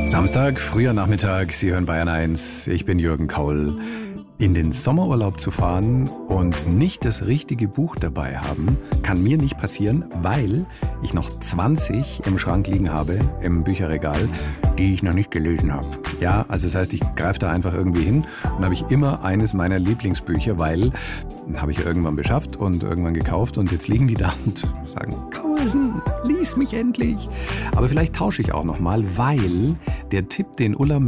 Samstag, früher Nachmittag, Sie hören Bayern 1, ich bin Jürgen Kaul. In den Sommerurlaub zu fahren und nicht das richtige Buch dabei haben, kann mir nicht passieren, weil ich noch 20 im Schrank liegen habe, im Bücherregal, die ich noch nicht gelesen habe. Ja, also das heißt, ich greife da einfach irgendwie hin und habe ich immer eines meiner Lieblingsbücher, weil habe ich irgendwann beschafft und irgendwann gekauft und jetzt liegen die da und sagen, Kaulsen, lies mich endlich. Aber vielleicht tausche ich auch nochmal, weil der Tipp, den Ulla